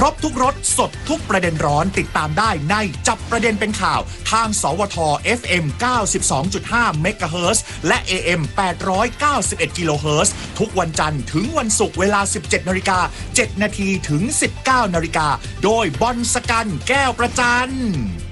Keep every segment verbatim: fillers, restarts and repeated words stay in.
รบทุกรสสดทุกประเด็นร้อนติดตามได้ในจับประเด็นเป็นข่าวทางสวท เอฟ เอ็ม เก้าสิบสองจุดห้า เมกะเฮิรตซ์และ เอ เอ็ม แปดร้อยเก้าสิบเอ็ด กิโลเฮิรตซ์ทุกวันจันทร์ถึงวันศุกร์เวลา สิบเจ็ดนาฬิกาเจ็ดนาทีถึง สิบเก้านาฬิกาโดยบอลสกันแก้วประจัน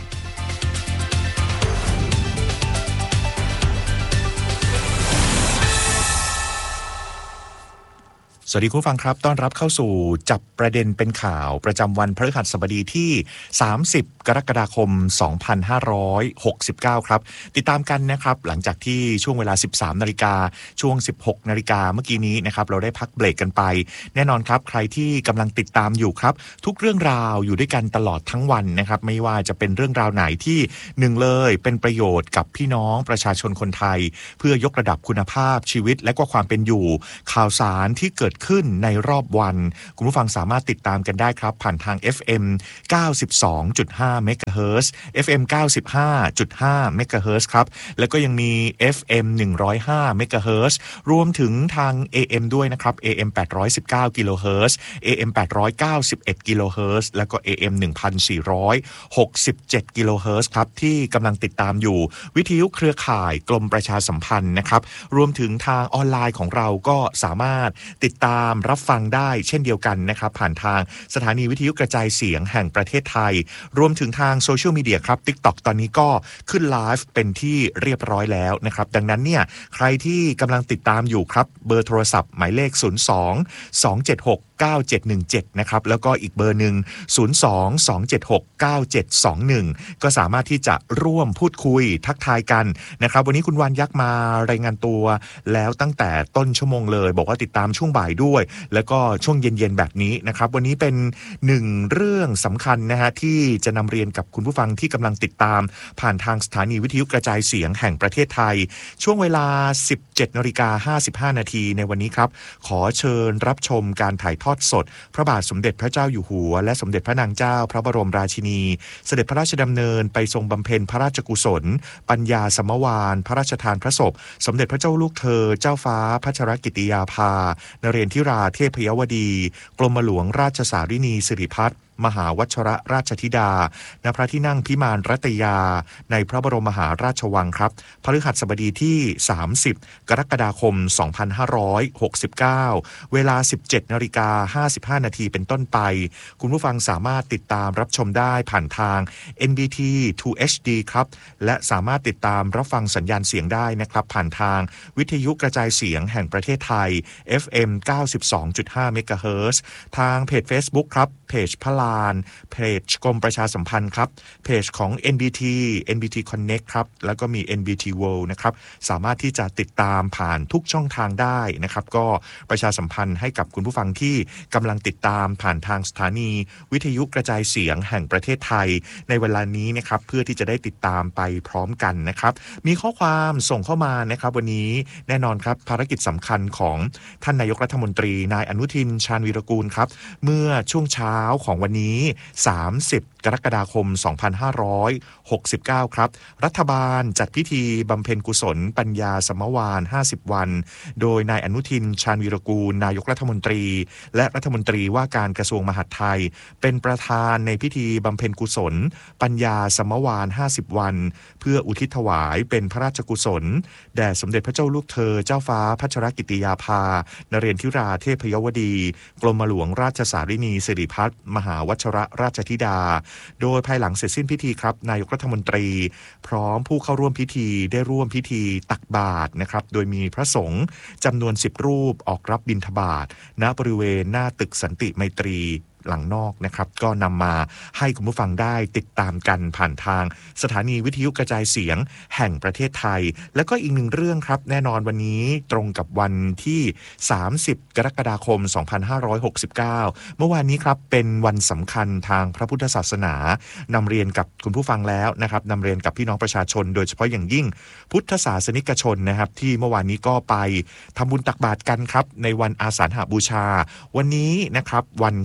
สวัสดีคุณฟังครับต้อนรับเข้าสู่จับประเด็นเป็นข่าวประจำวันพฤหัสบดีที่สามสิบกรกฎาคมสองพันห้าร้อยหกสิบเก้าครับติดตามกันนะครับหลังจากที่ช่วงเวลา สิบสามนาฬิกาช่วง สิบหกนาฬิกาเมื่อกี้นี้นะครับเราได้พักเบรกกันไปแน่นอนครับใครที่กำลังติดตามอยู่ครับทุกเรื่องราวอยู่ด้วยกันตลอดทั้งวันนะครับไม่ว่าจะเป็นเรื่องราวไหนที่หนึ่งเลยเป็นประโยชน์กับพี่น้องประชาชนคนไทยเพื่อยกระดับคุณภาพชีวิตและก็ความเป็นอยู่ข่าวสารที่เกิดขึ้นในรอบวันคุณผู้ฟังสามารถติดตามกันได้ครับผ่านทาง เอฟ เอ็ม เก้าสิบสองจุดห้า เมกะเฮิรตซ์ เอฟ เอ็ม เก้าสิบห้าจุดห้า เมกะเฮิรตซ์ครับแล้วก็ยังมี เอฟ เอ็ม หนึ่งร้อยห้า เมกะเฮิรตซ์รวมถึงทาง เอ เอ็ม ด้วยนะครับ เอ เอ็ม แปดร้อยสิบเก้า กิโลเฮิรตซ์ เอ เอ็ม แปดร้อยเก้าสิบเอ็ด กิโลเฮิรตซ์แล้วก็ เอ เอ็ม หนึ่งพันสี่ร้อยหกสิบเจ็ด กิโลเฮิรตซ์ครับที่กำลังติดตามอยู่วิทยุเครือข่ายกรมประชาสัมพันธ์นะครับรวมถึงทางออนไลน์ของเราก็สามารถติดตามรับฟังได้เช่นเดียวกันนะครับผ่านทางสถานีวิทยุกระจายเสียงแห่งประเทศไทยรวมถึงทางโซเชียลมีเดียครับ TikTok ตอนนี้ก็ขึ้นไลฟ์เป็นที่เรียบร้อยแล้วนะครับดังนั้นเนี่ยใครที่กำลังติดตามอยู่ครับเบอร์โทรศัพท์หมายเลขศูนย์ สอง สอง เจ็ด หก เก้า เจ็ด หนึ่ง เจ็ดนะครับแล้วก็อีกเบอร์หนึ่งศูนย์ สอง สอง เจ็ด หก เก้า เจ็ด สอง หนึ่งก็สามารถที่จะร่วมพูดคุยทักทายกันนะครับวันนี้คุณวานยักษ์มารายงานตัวแล้วตั้งแต่ต้นชั่วโมงเลยบอกว่าติดตามช่วงบ่ายด้วยแล้วก็ช่วงเย็นๆแบบนี้นะครับวันนี้เป็นหนึ่งเรื่องสำคัญนะฮะที่จะนำเรียนกับคุณผู้ฟังที่กำลังติดตามผ่านทางสถานีวิทยุกระจายเสียงแห่งประเทศไทยช่วงเวลา สิบเจ็ดนาฬิกาห้าสิบห้านาทีในวันนี้ครับขอเชิญรับชมการถ่ายทอดสดพระบาทสมเด็จพระเจ้าอยู่หัวและสมเด็จพระนางเจ้าพระบรมราชินีเสด็จพระราชดำเนินไปทรงบำเพ็ญพระราชกุศลปัญญาสมวานพระราชทานพระศพสมเด็จพระเจ้าลูกเธอเจ้าฟ้าพัชรกิติยาภานเรนทิราเทพยวดีกรมหลวงราชสารินีสิริพัฒน์มหาวัชรราชธิดาณพระที่นั่งพิมานรัตยาในพระบรมมหาราชวังครับพฤหัสบดีที่สามสิบกรกฎาคมสองพันห้าร้อยหกสิบเก้าเวลา สิบเจ็ดนาฬิกาห้าสิบห้านาทีเป็นต้นไปคุณผู้ฟังสามารถติดตามรับชมได้ผ่านทาง เอ็น บี ที ทู เอช ดี ครับและสามารถติดตามรับฟังสัญญาณเสียงได้นะครับผ่านทางวิทยุกระจายเสียงแห่งประเทศไทย เอฟ เอ็ม เก้าสิบสองจุดห้า เมกะเฮิรตซ์ทางเพจ Facebook ครับเพจพลานเพจกรมประชาสัมพันธ์ครับเพจของ เอ็น บี ที เอ็น บี ที Connect ครับแล้วก็มี เอ็น บี ที World นะครับสามารถที่จะติดตามผ่านทุกช่องทางได้นะครับก็ประชาสัมพันธ์ให้กับคุณผู้ฟังที่กำลังติดตามผ่านทางสถานีวิทยุกระจายเสียงแห่งประเทศไทยในเวลานี้นะครับเพื่อที่จะได้ติดตามไปพร้อมกันนะครับมีข้อความส่งเข้ามานะครับวันนี้แน่นอนครับภารกิจสำคัญของท่านนายกรัฐมนตรีนายอนุทินชาญวีรกูลครับเมื่อช่วงเช้าของวันนี้สามสิบกรกฎาคมสองพันห้าร้อยหกสิบเก้าครับรัฐบาลจัดพิธีบำเพ็ญกุศลปัญญาสมวานห้าสิบวันโดยนายอนุทินชาญวีรกูลนายกรัฐมนตรีและรัฐมนตรีว่าการกระทรวงมหาดไทยเป็นประธานในพิธีบำเพ็ญกุศลปัญญาสมวานห้าสิบวันเพื่ออุทิศถวายเป็นพระราชกุศลแด่สมเด็จพระเจ้าลูกเธอเจ้าฟ้าพัชรกิติยาภานเรนทิราเทพยวดีกรมหลวงราชสารินีสิริพัฒน์มหาวัชรราชธิดาโดยภายหลังเสร็จสิ้นพิธีครับนายกรัฐมนตรีพร้อมผู้เข้าร่วมพิธีได้ร่วมพิธีตักบาตรนะครับโดยมีพระสงฆ์จำนวนสิบรูปออกรับบิณฑบาตณบริเวณหน้าตึกสันติไมตรีหลังนอกนะครับก็นำมาให้คุณผู้ฟังได้ติดตามกันผ่านทางสถานีวิทยุกระจายเสียงแห่งประเทศไทยแล้วก็อีกหนึ่งเรื่องครับแน่นอนวันนี้ตรงกับวันที่สามสิบกรกฎาคมสองพันห้าร้อยหกสิบเก้าเมื่อวานนี้ครับเป็นวันสำคัญทางพระพุทธศาสนานำเรียนกับคุณผู้ฟังแล้วนะครับนำเรียนกับพี่น้องประชาชนโดยเฉพาะอย่างยิ่งพุทธศาสนิกชนนะครับที่เมื่อวานนี้ก็ไปทำบุญตักบาตรกันครับในวันอาสาฬหบูชาวันนี้นะครับวันเข้าพรร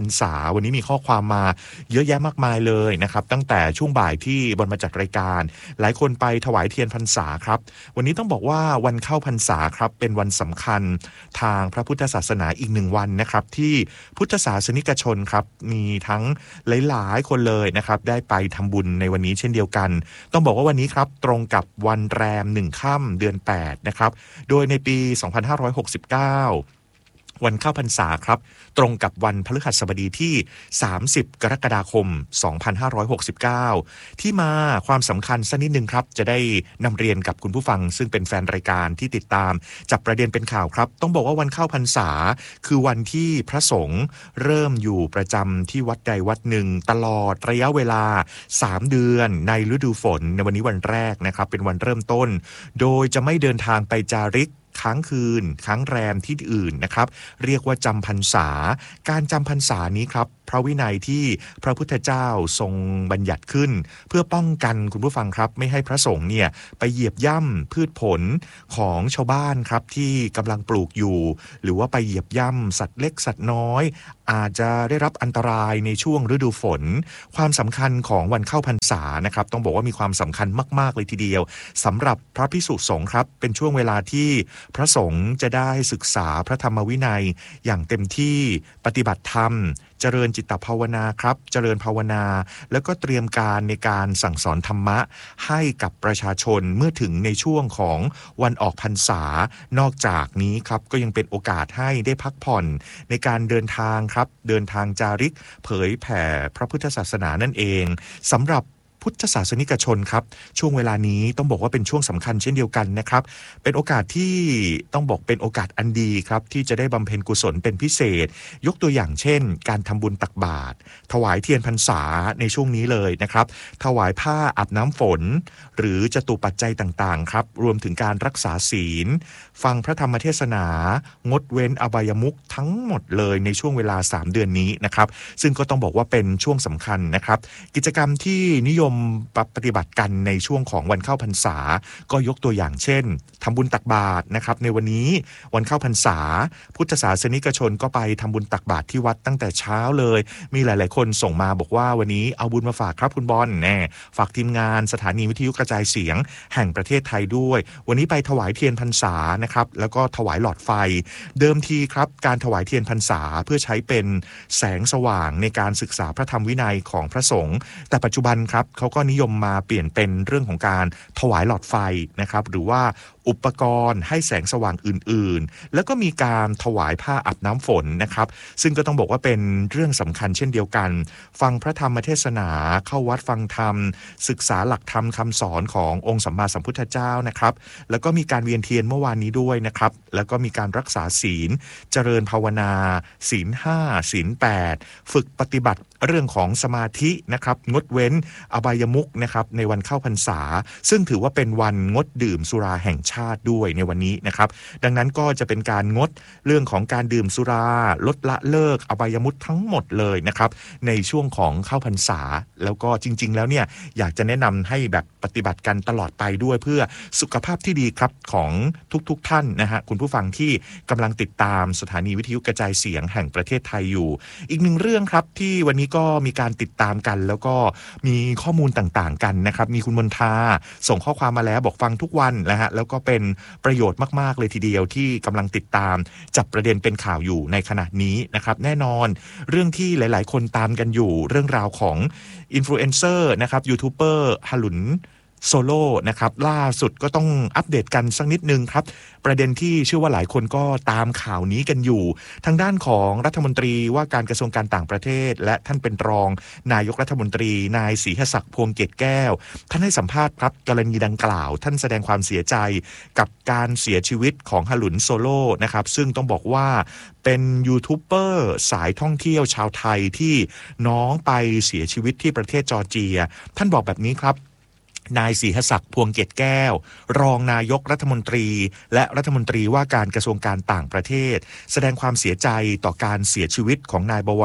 รษาวันนี้มีข้อความมาเยอะแยะมากมายเลยนะครับตั้งแต่ช่วงบ่ายที่บนมาจัดรายการหลายคนไปถวายเทียนพรรษาครับวันนี้ต้องบอกว่าวันเข้าพรรษาครับเป็นวันสำคัญทางพระพุทธศาสนาอีกหนึ่งวันนะครับที่พุทธศาสนิกชนครับมีทั้งหลายๆคนเลยนะครับได้ไปทำบุญในวันนี้เช่นเดียวกันต้องบอกว่าวันนี้ครับตรงกับวันแรมหนึ่งค่ำเดือนแปดนะครับโดยในปีสองพันห้าร้อยหกสิบเก้าวันเข้าพรรษาครับตรงกับวันพฤหัสบดีที่สามสิบกรกฎาคมสองพันห้าร้อยหกสิบเก้าที่มาความสำคัญสักนิดนึงครับจะได้นำเรียนกับคุณผู้ฟังซึ่งเป็นแฟนรายการที่ติดตามจับประเด็นเป็นข่าวครับต้องบอกว่าวันเข้าพรรษาคือวันที่พระสงฆ์เริ่มอยู่ประจำที่วัดใดวัดหนึ่งตลอดระยะเวลาสามเดือนในฤดูฝนในวันนี้วันแรกนะครับเป็นวันเริ่มต้นโดยจะไม่เดินทางไปจาริกค้างคืนค้างแรมที่อื่นนะครับเรียกว่าจำพรรษาการจำพรรษานี้ครับพระวินัยที่พระพุทธเจ้าทรงบัญญัติขึ้นเพื่อป้องกันคุณผู้ฟังครับไม่ให้พระสงฆ์เนี่ยไปเหยียบย่ำพืชผลของชาวบ้านครับที่กำลังปลูกอยู่หรือว่าไปเหยียบย่ำสัตว์เล็กสัตว์น้อยอาจจะได้รับอันตรายในช่วงฤดูฝนความสำคัญของวันเข้าพรรษานะครับต้องบอกว่ามีความสำคัญมากๆเลยทีเดียวสำหรับพระภิกษุสงฆ์ครับเป็นช่วงเวลาที่พระสงฆ์จะได้ศึกษาพระธรรมวินัยอย่างเต็มที่ปฏิบัติธรรมเจริญจิตภาวนาครับเจริญภาวนาแล้วก็เตรียมการในการสั่งสอนธรรมะให้กับประชาชนเมื่อถึงในช่วงของวันออกพรรษานอกจากนี้ครับก็ยังเป็นโอกาสให้ได้พักผ่อนในการเดินทางครับเดินทางจาริกเผยแผ่พระพุทธศาสนานั่นเองสำหรับพุทธศาสนิกชนครับช่วงเวลานี้ต้องบอกว่าเป็นช่วงสำคัญเช่นเดียวกันนะครับเป็นโอกาสที่ต้องบอกเป็นโอกาสอันดีครับที่จะได้บำเพ็ญกุศลเป็นพิเศษยกตัวอย่างเช่นการทำบุญตักบาตรถวายเทียนพรรษาในช่วงนี้เลยนะครับถวายผ้าอาบน้ำฝนหรือจตุปัจจัยต่างๆครับรวมถึงการรักษาศีลฟังพระธรรมเทศนางดเว้นอบายมุขทั้งหมดเลยในช่วงเวลาสามเดือนนี้นะครับซึ่งก็ต้องบอกว่าเป็นช่วงสำคัญนะครับกิจกรรมที่นิยมปฏิบัติกันในช่วงของวันเข้าพรรษาก็ยกตัวอย่างเช่นทำบุญตักบาตรนะครับในวันนี้วันเข้าพรรษาพุทธศาสนิกชนก็ไปทำบุญตักบาตรที่วัดตั้งแต่เช้าเลยมีหลายๆคนส่งมาบอกว่าวันนี้เอาบุญมาฝากครับคุณบอลแน่ฝากทีมงานสถานีวิทยุกระจายเสียงแห่งประเทศไทยด้วยวันนี้ไปถวายเทียนพรรษานะครับแล้วก็ถวายหลอดไฟเดิมทีครับการถวายเทียนพรรษาเพื่อใช้เป็นแสงสว่างในการศึกษาพระธรรมวินัยของพระสงฆ์แต่ปัจจุบันครับเขาก็นิยมมาเปลี่ยนเป็นเรื่องของการถวายหลอดไฟนะครับหรือว่าอุปกรณ์ให้แสงสว่างอื่นๆแล้วก็มีการถวายผ้าอาบน้ำฝนนะครับซึ่งก็ต้องบอกว่าเป็นเรื่องสำคัญเช่นเดียวกันฟังพระธรรมเทศนาเข้าวัดฟังธรรมศึกษาหลักธรรมคำสอนขององค์สัมมาสัมพุทธเจ้านะครับแล้วก็มีการเวียนเทียนเมื่อวานนี้ด้วยนะครับแล้วก็มีการรักษาศีลเจริญภาวนาศีลห้าศีลแปดฝึกปฏิบัติเรื่องของสมาธินะครับงดเว้นอบายมุขนะครับในวันเข้าพรรษาซึ่งถือว่าเป็นวันงดดื่มสุราแห่งชาติด้วยในวันนี้นะครับดังนั้นก็จะเป็นการงดเรื่องของการดื่มสุราลดละเลิกอบายมุขทั้งหมดเลยนะครับในช่วงของเข้าพรรษาแล้วก็จริงๆแล้วเนี่ยอยากจะแนะนำให้แบบปฏิบัติกันตลอดไปด้วยเพื่อสุขภาพที่ดีครับของทุกๆท่านนะฮะคุณผู้ฟังที่กำลังติดตามสถานีวิทยุกระจายเสียงแห่งประเทศไทยอยู่อีกหนึ่งเรื่องครับที่วันนี้ก็มีการติดตามกันแล้วก็มีข้อมูลต่างๆกันนะครับมีคุณมนทาส่งข้อความมาแล้วบอกฟังทุกวันนะฮะแล้วก็เป็นประโยชน์มากๆเลยทีเดียวที่กำลังติดตามจับประเด็นเป็นข่าวอยู่ในขณะนี้นะครับแน่นอนเรื่องที่หลายๆคนตามกันอยู่เรื่องราวของอินฟลูเอนเซอร์นะครับยูทูบเบอร์ฮาลุนโซโล่นะครับล่าสุดก็ต้องอัปเดตกันสักนิดนึงครับประเด็นที่เชื่อว่าหลายคนก็ตามข่าวนี้กันอยู่ทางด้านของรัฐมนตรีว่าการกระทรวงการต่างประเทศและท่านเป็นรองนายกรัฐมนตรีนายศรีหศักดิ์พวงเกตแก้วท่านให้สัมภาษณ์ครับกรณีดังกล่าวท่านแสดงความเสียใจกับการเสียชีวิตของฮาลุนโซโล่นะครับซึ่งต้องบอกว่าเป็นยูทูบเบอร์สายท่องเที่ยวชาวไทยที่น้องไปเสียชีวิตที่ประเทศจอร์เจียท่านบอกแบบนี้ครับนายศรีหศักดิ์พวงเกตแก้วรองนายกรัฐมนตรีและรัฐมนตรีว่าการกระทรวงการต่างประเทศแสดงความเสียใจต่อการเสียชีวิตของนายบวรทัศน์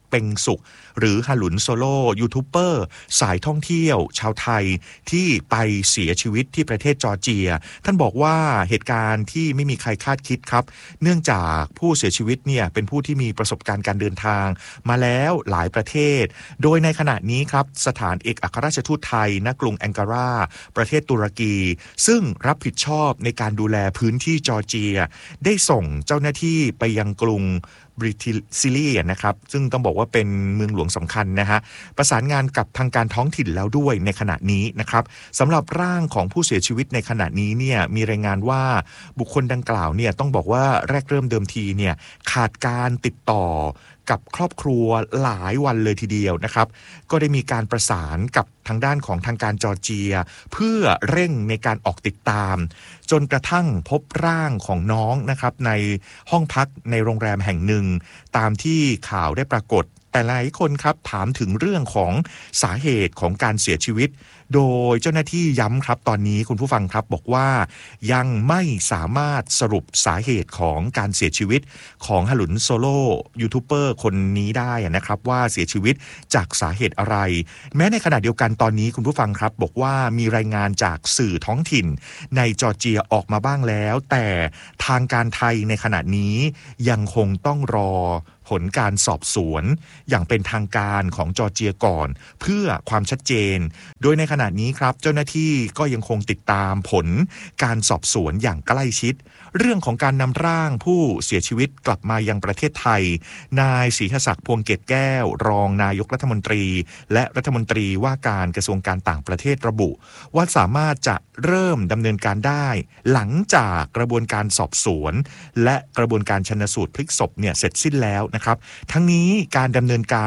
เป็งสุขหรือฮาหลุนโซโล่ยูทูบเบอร์สายท่องเที่ยวชาวไทยที่ไปเสียชีวิตที่ประเทศจอร์เจียท่านบอกว่าเหตุการณ์ที่ไม่มีใครคาดคิดครับเนื่องจากผู้เสียชีวิตเนี่ยเป็นผู้ที่มีประสบการณ์การเดินทางมาแล้วหลายประเทศโดยในขณะนี้ครับสถานเอกอัครราชทูตไทยณกรุงแองการาประเทศตุรกีซึ่งรับผิดชอบในการดูแลพื้นที่จอร์เจียได้ส่งเจ้าหน้าที่ไปยังกรุงบริทิซิลีนะครับซึ่งต้องบอกว่าเป็นเมืองหลวงสำคัญนะฮะประสานงานกับทางการท้องถิ่นแล้วด้วยในขณะนี้นะครับสำหรับร่างของผู้เสียชีวิตในขณะนี้เนี่ยมีรายงานว่าบุคคลดังกล่าวเนี่ยต้องบอกว่าแรกเริ่มเดิมทีเนี่ยขาดการติดต่อกับครอบครัวหลายวันเลยทีเดียวนะครับก็ได้มีการประสานกับทางด้านของทางการจอร์เจียเพื่อเร่งในการออกติดตามจนกระทั่งพบร่างของน้องนะครับในห้องพักในโรงแรมแห่งหนึ่งตามที่ข่าวได้ปรากฏแต่หลายคนครับถามถึงเรื่องของสาเหตุของการเสียชีวิตโดยเจ้าหน้าที่ย้ำครับตอนนี้คุณผู้ฟังครับบอกว่ายังไม่สามารถสรุปสาเหตุของการเสียชีวิตของฮาหลุนโซโล่ยูทูบเบอร์คนนี้ได้นะครับว่าเสียชีวิตจากสาเหตุอะไรแม้ในขณะเดียวกันตอนนี้คุณผู้ฟังครับบอกว่ามีรายงานจากสื่อท้องถิ่นในจอร์เจียออกมาบ้างแล้วแต่ทางการไทยในขณะนี้ยังคงต้องรอผลการสอบสวนอย่างเป็นทางการของจอร์เจียก่อนเพื่อความชัดเจนโดยในขณะนี้ครับเจ้าหน้าที่ก็ยังคงติดตามผลการสอบสวนอย่างใกล้ชิดเรื่องของการนำร่างผู้เสียชีวิตกลับมายังประเทศไทยนายศรีหศักดิ์พวงเกตแก้วรองนายกรัฐมนตรีและรัฐมนตรีว่าการกระทรวงการต่างประเทศระบุว่าสามารถจะเริ่มดำเนินการได้หลังจากกระบวนการสอบสวนและกระบวนการชันสูตรพลิกศพเนี่ยเสร็จสิ้นแล้วนะครับทั้งนี้การดำเนินการ